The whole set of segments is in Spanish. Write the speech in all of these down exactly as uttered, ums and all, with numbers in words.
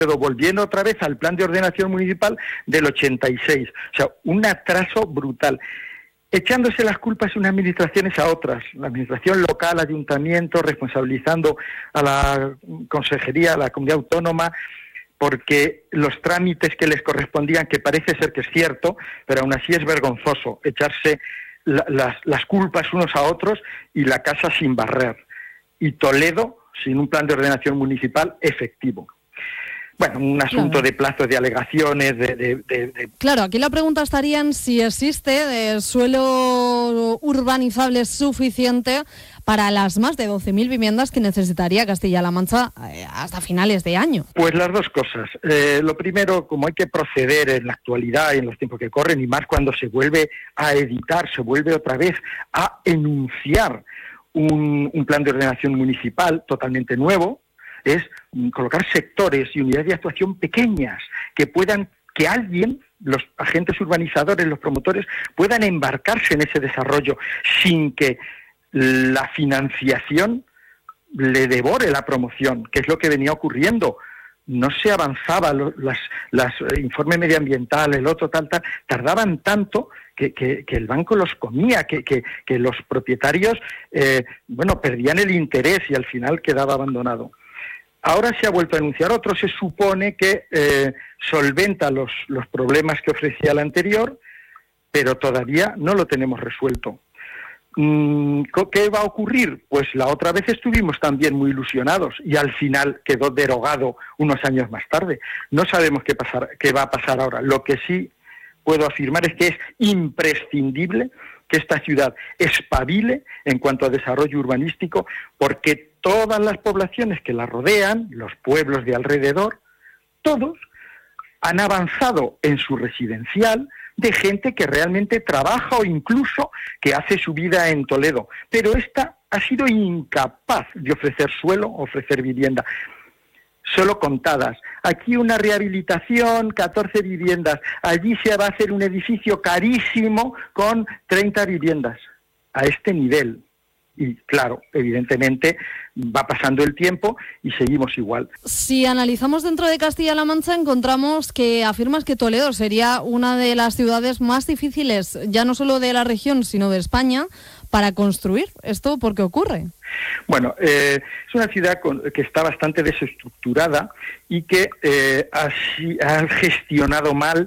volviendo otra vez al plan de ordenación municipal del ochenta y seis. O sea, un atraso brutal. Echándose las culpas unas administraciones a otras, la administración local, ayuntamiento, responsabilizando a la consejería, a la comunidad autónoma, porque los trámites que les correspondían, que parece ser que es cierto, pero aún así es vergonzoso echarse la, las, las culpas unos a otros y la casa sin barrer. Y Toledo sin un plan de ordenación municipal efectivo. Bueno, un asunto claro. de plazos de alegaciones, de, de, de, de... Claro, aquí la pregunta estaría en si existe de suelo urbanizable suficiente para las más de doce mil viviendas que necesitaría Castilla-La Mancha eh, hasta finales de año. Pues las dos cosas. Eh, lo primero, como hay que proceder en la actualidad y en los tiempos que corren, y más cuando se vuelve a editar, se vuelve otra vez a enunciar un, un plan de ordenación municipal totalmente nuevo, es colocar sectores y unidades de actuación pequeñas que puedan, que alguien, los agentes urbanizadores, los promotores, puedan embarcarse en ese desarrollo sin que la financiación le devore la promoción, que es lo que venía ocurriendo. No se avanzaba, los las, las informes medioambientales, el otro tal, tal, tardaban tanto que, que, que el banco los comía, que, que, que los propietarios, eh, bueno, perdían el interés y al final quedaba abandonado. Ahora se ha vuelto a anunciar otro, se supone que eh, solventa los, los problemas que ofrecía el anterior, pero todavía no lo tenemos resuelto. ¿Qué va a ocurrir? Pues la otra vez estuvimos también muy ilusionados y al final quedó derogado unos años más tarde. No sabemos qué, pasar, qué va a pasar ahora. Lo que sí puedo afirmar es que es imprescindible que esta ciudad espabile en cuanto a desarrollo urbanístico, porque todas las poblaciones que la rodean, los pueblos de alrededor, todos han avanzado en su residencial de gente que realmente trabaja o incluso que hace su vida en Toledo. Pero esta ha sido incapaz de ofrecer suelo, ofrecer vivienda. Solo contadas. Aquí una rehabilitación, catorce viviendas. Allí se va a hacer un edificio carísimo con treinta viviendas. A este nivel. Y claro, evidentemente va pasando el tiempo y seguimos igual. Si analizamos dentro de Castilla-La Mancha, encontramos que afirmas que Toledo sería una de las ciudades más difíciles, ya no solo de la región, sino de España, para construir. ¿Esto por qué ocurre? Bueno, eh, es una ciudad con, que está bastante desestructurada y que eh, así, ha gestionado mal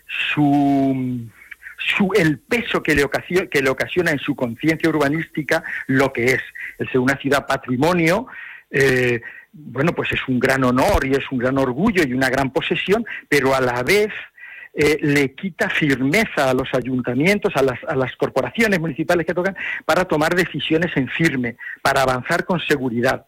su... Su, el peso que le, ocasiona, que le ocasiona en su conciencia urbanística lo que es. El ser una ciudad patrimonio, eh, bueno, pues es un gran honor y es un gran orgullo y una gran posesión, pero a la vez eh, le quita firmeza a los ayuntamientos, a las, a las corporaciones municipales que tocan, para tomar decisiones en firme, para avanzar con seguridad.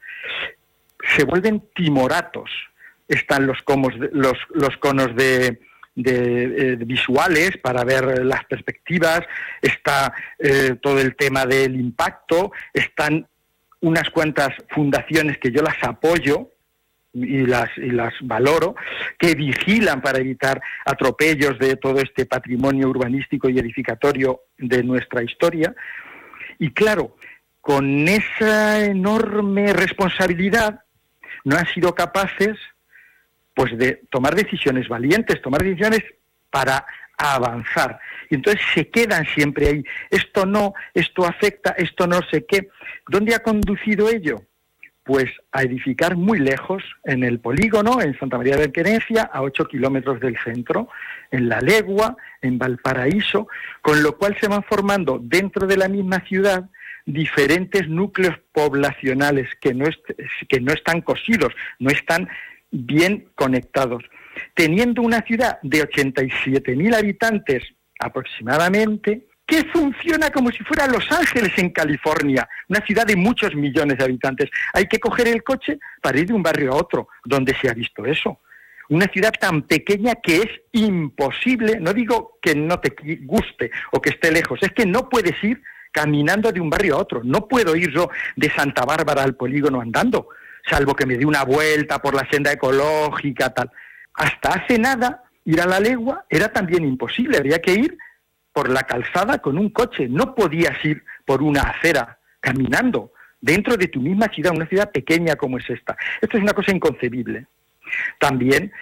Se vuelven timoratos. Están los, comos, los, los conos de... De, eh, visuales para ver las perspectivas, está eh, todo el tema del impacto, están unas cuantas fundaciones que yo las apoyo y las, y las valoro, que vigilan para evitar atropellos de todo este patrimonio urbanístico y edificatorio de nuestra historia. Y claro, con esa enorme responsabilidad no han sido capaces pues de tomar decisiones valientes, tomar decisiones para avanzar. Y entonces se quedan siempre ahí. Esto no, esto afecta, esto no sé qué. ¿Dónde ha conducido ello? Pues a edificar muy lejos, en el polígono, en Santa María de Querencia, a ocho kilómetros del centro, en La Legua, en Valparaíso, con lo cual se van formando dentro de la misma ciudad diferentes núcleos poblacionales que no, est- que no están cosidos, no están bien conectados. Teniendo una ciudad de ochenta y siete mil habitantes aproximadamente, que funciona como si fuera Los Ángeles en California, una ciudad de muchos millones de habitantes. Hay que coger el coche para ir de un barrio a otro. ¿Dónde se ha visto eso? Una ciudad tan pequeña que es imposible, no digo que no te guste o que esté lejos, es que no puedes ir caminando de un barrio a otro. No puedo ir yo de Santa Bárbara al polígono andando, salvo que me dé una vuelta por la senda ecológica, tal. Hasta hace nada, ir a La Legua era también imposible, habría que ir por la calzada con un coche, no podías ir por una acera caminando dentro de tu misma ciudad, una ciudad pequeña como es esta. Esto es una cosa inconcebible. También